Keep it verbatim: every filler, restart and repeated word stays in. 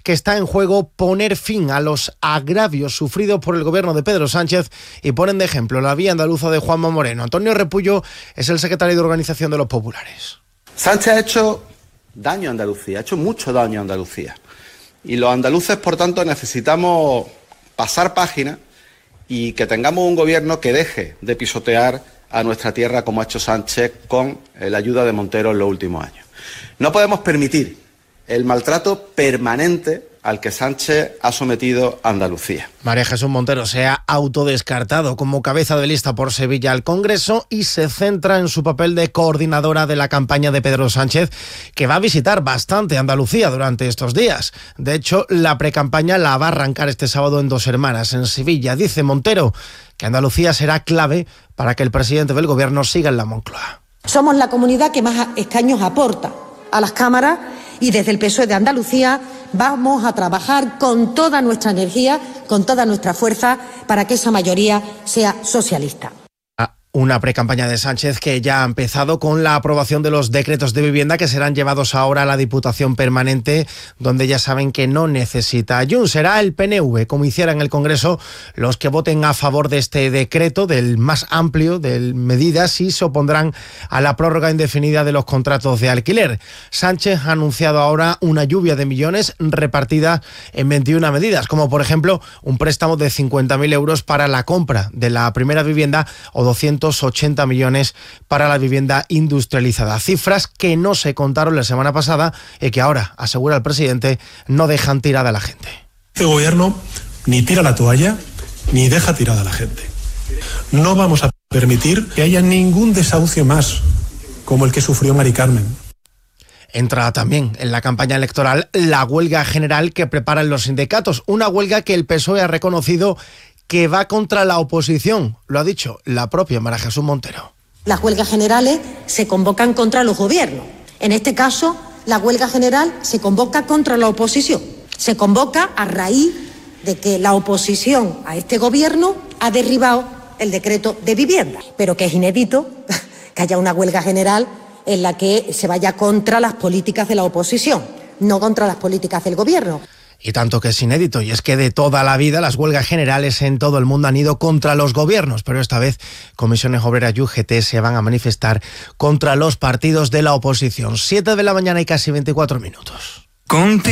que está en juego poner fin a los agravios sufridos por el gobierno de Pedro Sánchez y ponen de ejemplo la vía andaluza de Juanma Moreno. Antonio Repullo es el secretario de Organización de los Populares. Sánchez ha hecho daño a Andalucía, ha hecho mucho daño a Andalucía. Y los andaluces, por tanto, necesitamos pasar página y que tengamos un gobierno que deje de pisotear a nuestra tierra como ha hecho Sánchez con la ayuda de Montero en los últimos años. No podemos permitir el maltrato permanente al que Sánchez ha sometido a Andalucía. María Jesús Montero se ha autodescartado como cabeza de lista por Sevilla al Congreso y se centra en su papel de coordinadora de la campaña de Pedro Sánchez, que va a visitar bastante Andalucía durante estos días. De hecho, la precampaña la va a arrancar este sábado en Dos Hermanas, en Sevilla. Dice Montero que Andalucía será clave para que el presidente del gobierno siga en la Moncloa. Somos la comunidad que más escaños aporta a las cámaras y desde el P S O E de Andalucía vamos a trabajar con toda nuestra energía, con toda nuestra fuerza, para que esa mayoría sea socialista. Una precampaña de Sánchez que ya ha empezado con la aprobación de los decretos de vivienda que serán llevados ahora a la Diputación Permanente, donde ya saben que no necesita Junts. Será el P N V, como hiciera en el Congreso, los que voten a favor de este decreto, del más amplio de medidas, y se opondrán a la prórroga indefinida de los contratos de alquiler. Sánchez ha anunciado ahora una lluvia de millones repartida en veintiuna medidas, como por ejemplo un préstamo de cincuenta mil euros para la compra de la primera vivienda o doscientos ochenta millones para la vivienda industrializada. Cifras que no se contaron la semana pasada y que ahora, asegura el presidente, no dejan tirada a la gente. Este gobierno ni tira la toalla ni deja tirada a la gente. No vamos a permitir que haya ningún desahucio más como el que sufrió Mari Carmen. Entra también en la campaña electoral la huelga general que preparan los sindicatos, una huelga que el P S O E ha reconocido que va contra la oposición, lo ha dicho la propia María Jesús Montero. Las huelgas generales se convocan contra los gobiernos. En este caso, la huelga general se convoca contra la oposición. Se convoca a raíz de que la oposición a este gobierno ha derribado el decreto de vivienda, pero que es inédito que haya una huelga general en la que se vaya contra las políticas de la oposición, no contra las políticas del gobierno. Y tanto que es inédito, y es que de toda la vida las huelgas generales en todo el mundo han ido contra los gobiernos, pero esta vez Comisiones Obreras y U G T se van a manifestar contra los partidos de la oposición. Siete de la mañana y casi veinticuatro minutos.